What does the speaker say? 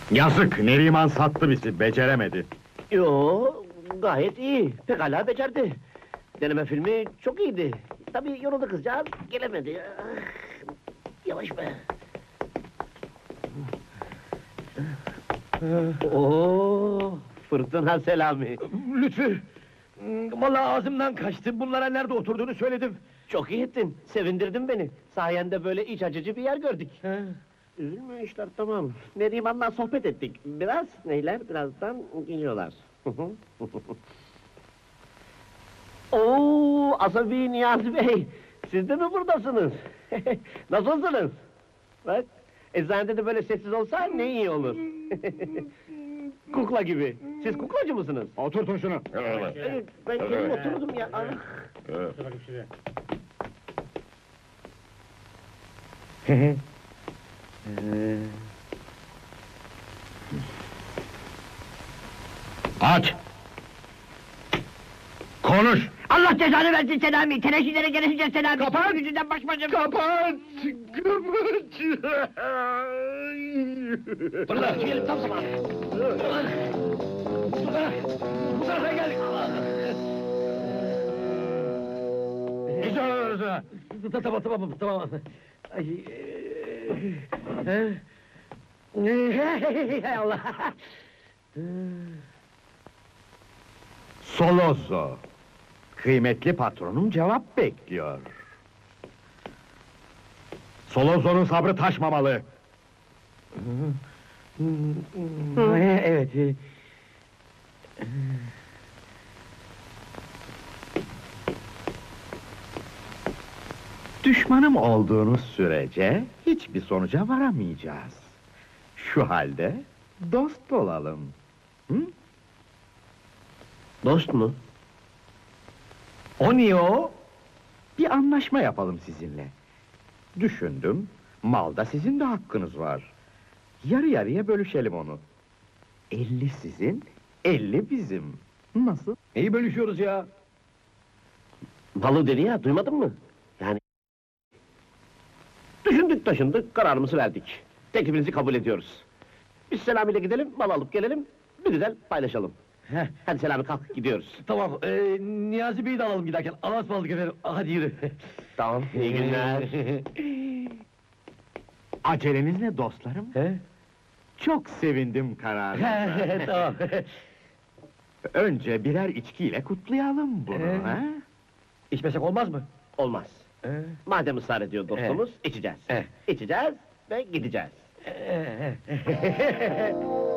Yazık, Neriman sattı bizi, beceremedi. Yo, gayet iyi. Pekala becerdi. Deneme filmi çok iyiydi. Tabii yoruldu kızcağız, gelemedi. Ah, yavaş be. Oo, fırtına Selami. Lütfü! Vallahi ağzımdan kaçtı, bunlara nerede oturduğunu söyledim. Çok iyi ettin, sevindirdin beni. Sayende böyle iç açıcı bir yer gördük. Üzülme, işler tamam. Neriman'la sohbet ettik. Biraz neyler, birazdan geliyorlar. Oo, Asabi Niyazi Bey! Siz de mi buradasınız? Nasılsınız? Bak, eczanede de böyle sessiz olsa ne iyi olur. Kukla gibi. Siz kuklacı mısınız? Oturtun şunu. Ben kendim oturdum ya. Ah. Aç! Konuş! Allah cezanı versin Selami! Teneşirlere gelesice Selami! Kapat! Senin yüzünden baş başa... Kapat! Fırla, gelin tam zamanı! Bu tarafa gel! Tamam. Ay, Hay Allah! Solozzo! Kıymetli patronum cevap bekliyor. Solozzo'nun sabrı taşmamalı. Evet. Düşmanım olduğunuz sürece hiçbir sonuca varamayacağız. Şu halde dost olalım. Hı? Dost mu? O niye o? Bir anlaşma yapalım sizinle. Düşündüm, malda sizin de hakkınız var. Yarı yarıya bölüşelim onu. 50 sizin, 50 bizim. Nasıl? neyi bölüşüyoruz ya? Balı dedi ya, duymadın mı? Yani... Düşündük taşındık, kararımızı verdik. Teklifinizi kabul ediyoruz. Biz Selami ile gidelim, mal alıp gelelim, bir güzel paylaşalım. Heh, Hadi Selami kalk, gidiyoruz. tamam, Niyazi Bey'i de alalım giderken. Allah'a ısmarladık efendim, hadi yürü. Tamam, iyi günler. Aceleniz ne dostlarım? He? Çok sevindim kararınıza. Tamam. Önce birer içkiyle kutlayalım bunu, ha? İçmesek olmaz mı? Olmaz. Madem ısrar ediyor dostumuz, içeceğiz. Eh. İçeceğiz ve gideceğiz.